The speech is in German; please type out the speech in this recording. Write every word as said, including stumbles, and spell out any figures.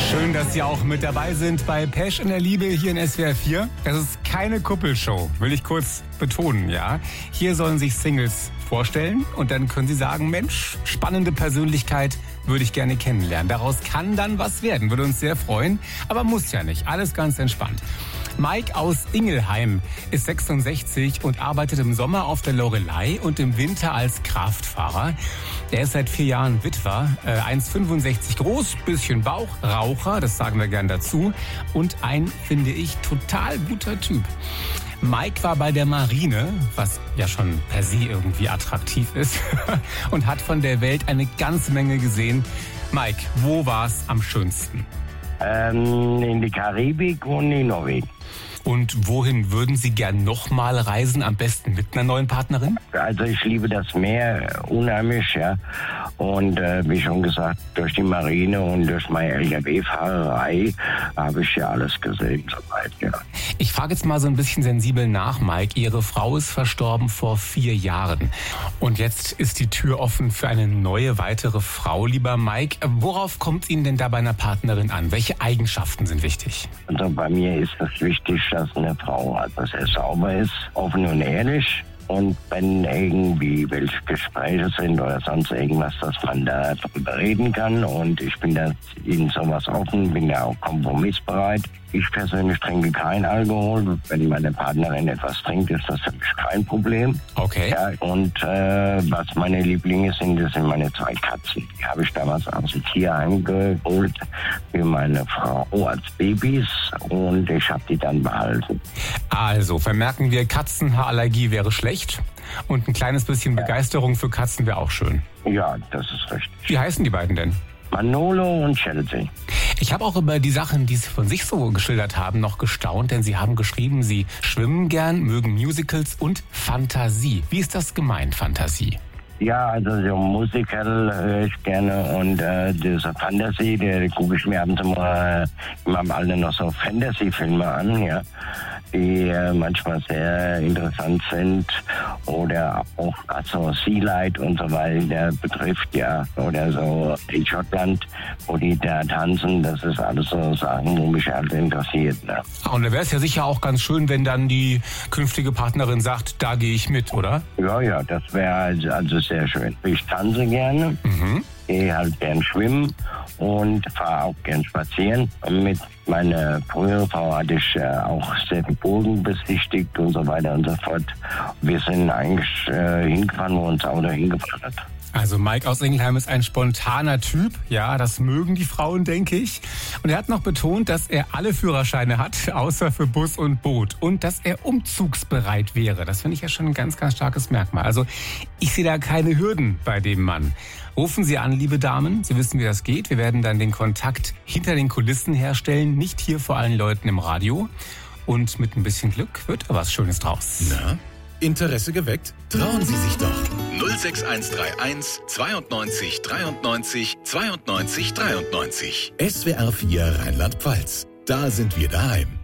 Schön, dass Sie auch mit dabei sind bei Pesch in der Liebe hier in S W R vier. Das ist keine Kuppelshow, will ich kurz betonen, ja. Hier sollen sich Singles vorstellen und dann können Sie sagen, Mensch, spannende Persönlichkeit, würde ich gerne kennenlernen. Daraus kann dann was werden, würde uns sehr freuen, aber muss ja nicht, alles ganz entspannt. Mike aus Ingelheim ist sechsundsechzig und arbeitet im Sommer auf der Loreley und im Winter als Kraftfahrer. Er ist seit vier Jahren Witwer, äh, eins Komma fünfundsechzig groß, bisschen Bauch, Raucher, das sagen wir gern dazu, und ein, finde ich, total guter Typ. Mike war bei der Marine, was ja schon per se irgendwie attraktiv ist, und hat von der Welt eine ganze Menge gesehen. Mike, wo war's am schönsten? Ähm, in die Karibik und in Norwegen. Und wohin würden Sie gern nochmal reisen, am besten mit einer neuen Partnerin? Also ich liebe das Meer unheimlich, ja. Und äh, wie schon gesagt, durch die Marine und durch meine L K W-Fahrerei habe ich ja alles gesehen soweit, ja. Ich frage jetzt mal so ein bisschen sensibel nach, Mike. Ihre Frau ist verstorben vor vier Jahren. Und jetzt ist die Tür offen für eine neue, weitere Frau. Lieber Mike, worauf kommt es Ihnen denn da bei einer Partnerin an? Welche Eigenschaften sind wichtig? Also bei mir ist es wichtig, dass eine Frau also sehr sauber ist, offen und ehrlich. Und wenn irgendwie welche Gespräche sind oder sonst irgendwas, dass man da drüber reden kann. Und ich bin da in sowas offen, bin da auch kompromissbereit. Ich persönlich trinke keinen Alkohol. Wenn meine Partnerin etwas trinkt, ist das für mich kein Problem. Okay. Ja, und äh, was meine Lieblinge sind, das sind meine zwei Katzen. Die habe ich damals aus dem Tierheim geholt für meine Frau als Babys und ich habe die dann behalten. Also, vermerken wir, Katzenhaarallergie wäre schlecht und ein kleines bisschen Begeisterung für Katzen wäre auch schön. Ja, das ist richtig. Wie heißen die beiden denn? Manolo und Chelsea. Ich habe auch über die Sachen, die Sie von sich so geschildert haben, noch gestaunt, denn Sie haben geschrieben, Sie schwimmen gern, mögen Musicals und Fantasie. Wie ist das gemeint, Fantasie? Ja, also so Musical höre ich gerne und äh, diese Fantasy, die gucke ich mir ab und zu mal in meinem Alter noch so Fantasy-Filme an, ja, die äh, manchmal sehr interessant sind oder auch also Sea Light und so weiter betrifft, ja, oder so in Schottland, wo die da tanzen, das ist alles so Sachen, wo mich halt interessiert, ne? Und da wäre es ja sicher auch ganz schön, wenn dann die künftige Partnerin sagt, da gehe ich mit, oder? Ja, ja, das wäre also, also sehr schön. Ich tanze gerne, mhm. gehe halt gern schwimmen und fahre auch gern spazieren. Und mit meiner früheren Frau hatte ich äh, auch sehr die Burgen besichtigt und so weiter und so fort. Wir sind eigentlich äh, hingefahren, wo uns Auto hingefahren hat. Also Mike aus Ingelheim ist ein spontaner Typ, ja, das mögen die Frauen, denke ich. Und er hat noch betont, dass er alle Führerscheine hat, außer für Bus und Boot. Und dass er umzugsbereit wäre. Das finde ich ja schon ein ganz, ganz starkes Merkmal. Also ich sehe da keine Hürden bei dem Mann. Rufen Sie an, liebe Damen. Sie wissen, wie das geht. Wir werden dann den Kontakt hinter den Kulissen herstellen, nicht hier vor allen Leuten im Radio. Und mit ein bisschen Glück wird da was Schönes draus. Na, Interesse geweckt? Trauen Sie sich doch. null sechs eins drei eins zweiundneunzig dreiundneunzig zweiundneunzig dreiundneunzig. S W R vier Rheinland-Pfalz. Da sind wir daheim.